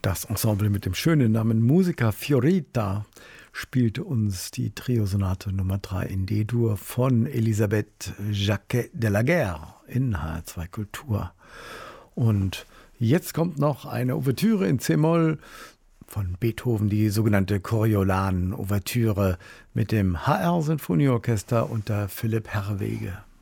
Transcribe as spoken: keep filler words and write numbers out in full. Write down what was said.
Das Ensemble mit dem schönen Namen Musica Fiorita spielte uns die Triosonate Nummer drei in D-Dur von Elisabeth Jacquet de la Guerre in H R zwei Kultur. Und jetzt kommt noch eine Ouvertüre in C-Moll von Beethoven, die sogenannte Coriolan-Ouvertüre mit dem H R-Sinfonieorchester unter Philipp Herrewege.